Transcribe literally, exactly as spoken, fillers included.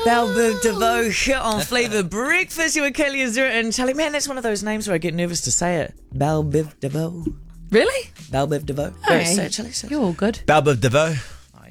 Belle Biv DeVoe here on Flavour Breakfast. You were Kelly Azura and Charlie. Man, that's one of those names where I get nervous to say it. Belle Biv DeVoe. Really? Belle Biv DeVoe. Hey, Say it, Charlie. Say it. you're all good. Belle Biv DeVoe.